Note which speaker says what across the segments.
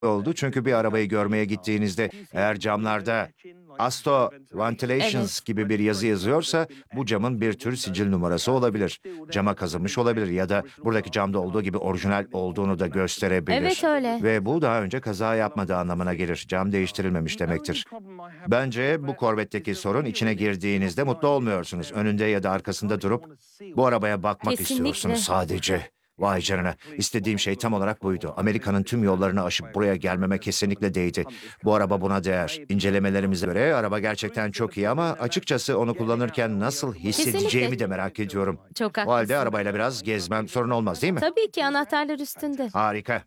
Speaker 1: oldu. Çünkü bir arabayı görmeye gittiğinizde eğer camlarda Asto Ventilations
Speaker 2: Evet.
Speaker 1: gibi bir yazı yazıyorsa bu camın bir tür sicil numarası olabilir. Cama kazınmış olabilir ya da buradaki camda olduğu gibi orijinal olduğunu da
Speaker 2: Evet
Speaker 1: gösterebilir.
Speaker 2: öyle.
Speaker 1: Ve bu daha önce kaza yapmadığı anlamına gelir. Cam değiştirilmemiş demektir. Bence bu Corvette'deki sorun içine girdiğinizde mutlu olmuyorsunuz. Önünde ya da arkasında durup bu arabaya bakmak istiyorsunuz
Speaker 2: Kesinlikle.
Speaker 1: sadece. Vay canına. İstediğim şey tam olarak buydu. Amerika'nın tüm yollarını aşıp buraya gelmeme kesinlikle değdi. Bu araba buna değer. İncelemelerimize göre araba gerçekten çok iyi ama açıkçası onu kullanırken nasıl hissedeceğimi de
Speaker 2: Kesinlikle.
Speaker 1: merak ediyorum.
Speaker 2: Çok
Speaker 1: O halde
Speaker 2: haklısın.
Speaker 1: arabayla biraz gezmem sorun olmaz değil mi?
Speaker 2: Tabii ki anahtarlar üstünde.
Speaker 1: Harika.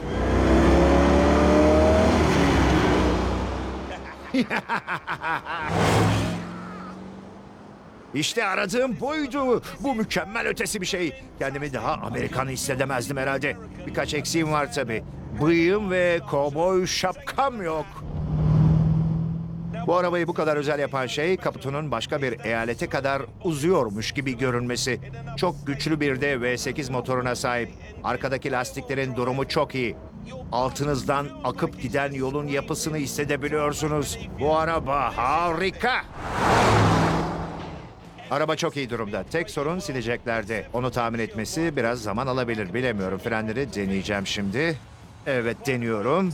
Speaker 1: İşte aradığım buydu. Bu mükemmel ötesi bir şey. Kendimi daha Amerikan hissedemezdim herhalde. Birkaç eksiğim var tabii. Bıyığım ve kovboy şapkam yok. Bu arabayı bu kadar özel yapan şey kaputunun başka bir eyalete kadar uzuyormuş gibi görünmesi. Çok güçlü bir de V8 motoruna sahip. Arkadaki lastiklerin durumu çok iyi. Altınızdan akıp giden yolun yapısını hissedebiliyorsunuz. Bu araba harika. Araba çok iyi durumda. Tek sorun sileceklerde. Onu tamir etmesi biraz zaman alabilir. Bilemiyorum. Frenleri deneyeceğim şimdi. Evet, deniyorum.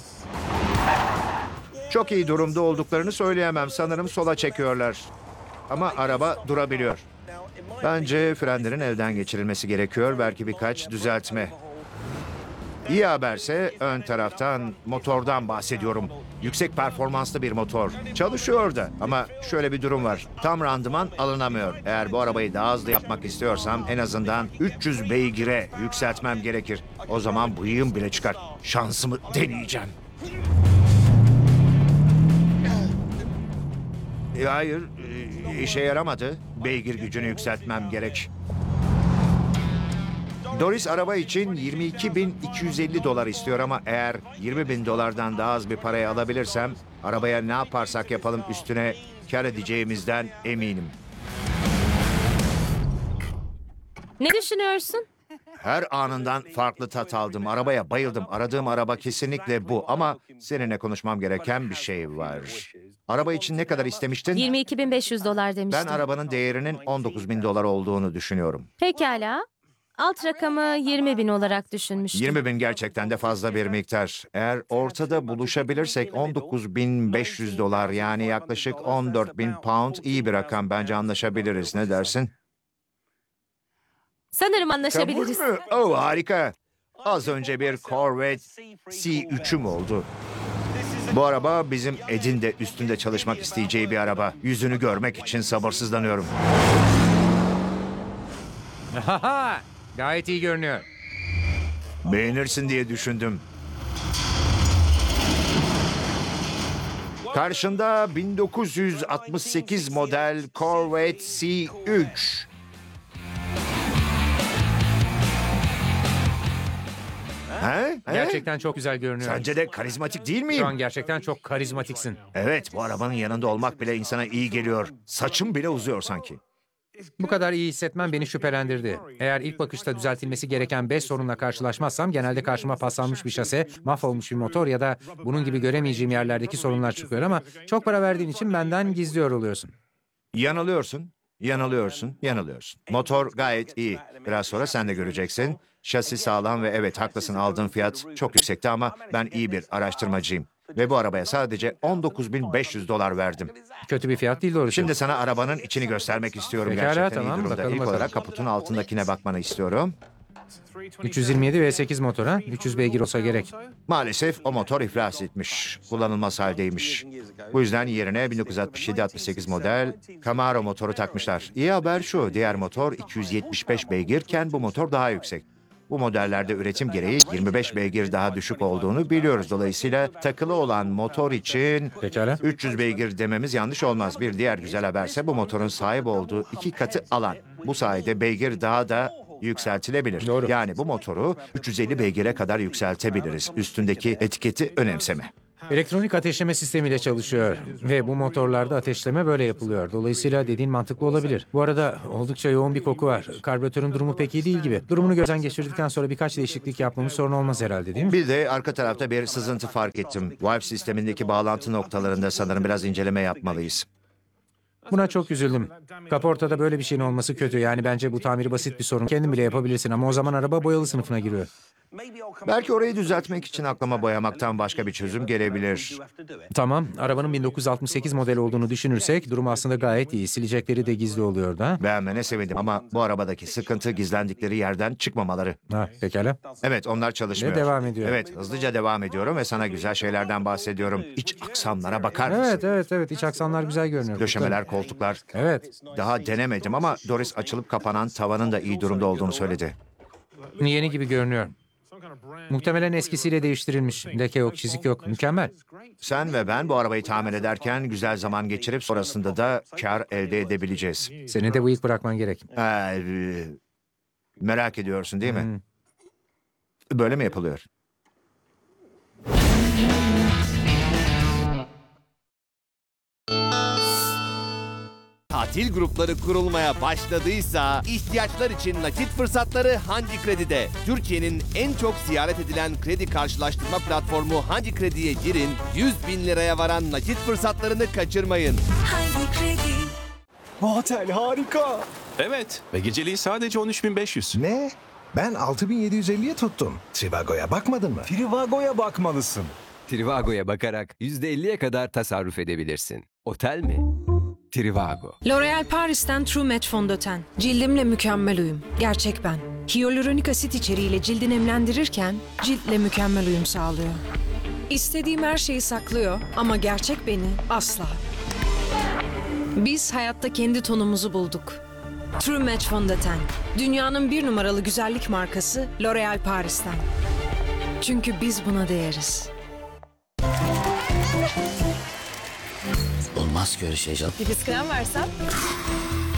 Speaker 1: Çok iyi durumda olduklarını söyleyemem. Sanırım sola çekiyorlar. Ama araba durabiliyor. Bence frenlerin elden geçirilmesi gerekiyor. Belki birkaç düzeltme. İyi haberse ön taraftan, motordan bahsediyorum. Yüksek performanslı bir motor. Çalışıyor da ama şöyle bir durum var. Tam randıman alınamıyor. Eğer bu arabayı daha hızlı yapmak istiyorsam en azından 300 beygire yükseltmem gerekir. O zaman bıyığım bile çıkar. Şansımı deneyeceğim. Hayır, işe yaramadı. Beygir gücünü yükseltmem gerek. Doris araba için 22.250 dolar istiyor ama eğer 20.000 dolardan daha az bir parayı alabilirsem arabaya ne yaparsak yapalım üstüne kar edeceğimizden eminim.
Speaker 2: Ne düşünüyorsun?
Speaker 1: Her anından farklı tat aldım. Arabaya bayıldım. Aradığım araba kesinlikle bu ama seninle konuşmam gereken bir şey var. Araba için ne kadar istemiştin?
Speaker 2: 22.500 dolar
Speaker 1: Ben
Speaker 2: demiştim.
Speaker 1: arabanın değerinin 19.000 dolar olduğunu düşünüyorum.
Speaker 2: Pekala. Alt rakamı 20.000 olarak düşünmüştüm.
Speaker 1: 20 bin gerçekten de fazla bir miktar. Eğer ortada buluşabilirsek 19.500 dolar yani yaklaşık 14.000 pound iyi bir rakam. Bence anlaşabiliriz. Ne dersin?
Speaker 2: Sanırım
Speaker 1: Kabul
Speaker 2: anlaşabiliriz.
Speaker 1: mü? Oh harika. Az önce bir Corvette C3'üm oldu. Bu araba bizim Ed'in de üstünde çalışmak isteyeceği bir araba. Yüzünü görmek için sabırsızlanıyorum.
Speaker 3: Haha, gayet iyi görünüyor.
Speaker 1: Beğenirsin diye düşündüm. Karşında 1968 model Corvette C3. He?
Speaker 3: Gerçekten çok güzel görünüyor.
Speaker 1: Sence de karizmatik değil
Speaker 3: Şu
Speaker 1: miyim?
Speaker 3: an gerçekten çok karizmatiksin.
Speaker 1: Evet, bu arabanın yanında olmak bile insana iyi geliyor. Saçım bile uzuyor sanki.
Speaker 3: Bu kadar iyi hissetmen beni şüphelendirdi. Eğer ilk bakışta düzeltilmesi gereken 5 sorunla karşılaşmazsam genelde karşıma paslanmış bir şase, mahvolmuş bir motor ya da bunun gibi göremeyeceğim yerlerdeki sorunlar çıkıyor ama çok para verdiğin için benden gizliyor oluyorsun.
Speaker 1: Yanılıyorsun, yanılıyorsun, yanılıyorsun. Motor gayet iyi. Biraz sonra sen de göreceksin. Şasi sağlam ve evet haklısın aldığın fiyat çok yüksekti ama ben iyi bir araştırmacıyım. Ve bu arabaya sadece 19.500 dolar verdim.
Speaker 3: Kötü bir fiyat değil doğrusu.
Speaker 1: Şimdi sana arabanın içini göstermek istiyorum.
Speaker 3: Pekala,
Speaker 1: Gerçekten
Speaker 3: tamam,
Speaker 1: iyi durumda.
Speaker 3: bakalım,
Speaker 1: İlk
Speaker 3: bakalım.
Speaker 1: olarak kaputun altındakine bakmanı istiyorum.
Speaker 3: 327 V8 motora 300 beygir olsa gerek.
Speaker 1: Maalesef o motor iflas etmiş. Kullanılmaz haldeymiş. Bu yüzden yerine 1967-68 model Camaro motoru takmışlar. İyi haber şu, diğer motor 275 beygirken bu motor daha yüksek. Bu modellerde üretim gereği 25 beygir daha düşük olduğunu biliyoruz. Dolayısıyla takılı olan motor için
Speaker 3: Pekala.
Speaker 1: 300 beygir dememiz yanlış olmaz. Bir diğer güzel haberse bu motorun sahip olduğu 2 katı alan. Bu sayede beygir daha da yükseltilebilir.
Speaker 3: Doğru.
Speaker 1: Yani bu motoru 350 beygire kadar yükseltebiliriz. Üstündeki etiketi önemseme.
Speaker 3: Elektronik ateşleme sistemiyle çalışıyor ve bu motorlarda ateşleme böyle yapılıyor. Dolayısıyla dediğin mantıklı olabilir. Bu arada oldukça yoğun bir koku var. Karbüratörün durumu pek iyi değil gibi. Durumunu gözden geçirdikten sonra birkaç değişiklik yapmamız sorun olmaz herhalde, değil mi?
Speaker 1: Bir de arka tarafta bir sızıntı fark ettim. Valve sistemindeki bağlantı noktalarında sanırım biraz inceleme yapmalıyız.
Speaker 3: Buna çok üzüldüm. Kaportada böyle bir şeyin olması kötü. Yani bence bu tamiri basit bir sorun. Kendin bile yapabilirsin ama o zaman araba boyalı sınıfına giriyor.
Speaker 1: Belki orayı düzeltmek için aklıma boyamaktan başka bir çözüm gelebilir.
Speaker 3: Tamam, arabanın 1968 model olduğunu düşünürsek durum aslında gayet iyi. Silecekleri de gizli oluyordu ha?
Speaker 1: Beğenmene sevindim ama bu arabadaki sıkıntı gizlendikleri yerden çıkmamaları.
Speaker 3: Ha, pekala.
Speaker 1: Evet, onlar çalışmıyor.
Speaker 3: Ve devam ediyor.
Speaker 1: Evet, hızlıca devam ediyorum ve sana güzel şeylerden bahsediyorum. İç aksamlara bakar mısın?
Speaker 3: Evet. İç aksamlar güzel görünüyor.
Speaker 1: Döşemeler, koltuklar.
Speaker 3: Evet.
Speaker 1: Daha denemedim ama Doris açılıp kapanan tavanın da iyi durumda olduğunu söyledi.
Speaker 3: Yeni gibi görünüyor. Muhtemelen eskisiyle değiştirilmiş. Leke yok, çizik yok. Mükemmel.
Speaker 1: Sen ve ben bu arabayı tamir ederken güzel zaman geçirip sonrasında da kar elde edebileceğiz.
Speaker 3: Seni de bu ilk bırakman gerek.
Speaker 1: Merak ediyorsun değil mi? Böyle mi yapılıyor?
Speaker 4: Tatil grupları kurulmaya başladıysa ihtiyaçlar için nakit fırsatları Hangi Kredi'de. Türkiye'nin en çok ziyaret edilen kredi karşılaştırma platformu Hangi Kredi'ye girin, 100.000 liraya varan nakit fırsatlarını kaçırmayın.
Speaker 5: Hangi kredi?
Speaker 6: Bu otel harika.
Speaker 7: Evet ve geceliği sadece 13.500.
Speaker 8: Ne? Ben 6.750'ye tuttum. Trivago'ya bakmadın mı?
Speaker 6: Trivago'ya bakmalısın.
Speaker 9: Trivago'ya bakarak %50'ye kadar tasarruf edebilirsin. Otel mi? Trivago.
Speaker 5: L'Oréal Paris'ten True Match fondöten. Cildimle mükemmel uyum. Gerçek ben. Hyaluronik asit içeriğiyle cildi nemlendirirken ciltle mükemmel uyum sağlıyor. İstediğim her şeyi saklıyor ama gerçek beni asla. Biz hayatta kendi tonumuzu bulduk. True Match fondöten. Dünyanın bir numaralı güzellik markası L'Oréal Paris'ten. Çünkü biz buna değeriz.
Speaker 10: Olmaz ki öyle şey canım.
Speaker 2: Bir bisküven versem?